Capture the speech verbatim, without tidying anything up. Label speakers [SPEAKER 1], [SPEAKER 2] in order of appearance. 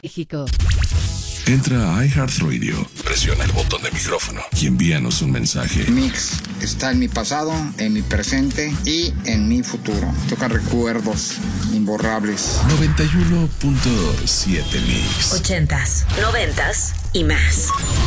[SPEAKER 1] México.
[SPEAKER 2] Entra a iHeartRadio, presiona el botón de micrófono y envíanos un mensaje.
[SPEAKER 3] Mix está en mi pasado, en mi presente y en mi futuro. Toca recuerdos imborrables.
[SPEAKER 2] noventa y uno punto siete Mix.
[SPEAKER 4] Ochentas, noventas y más.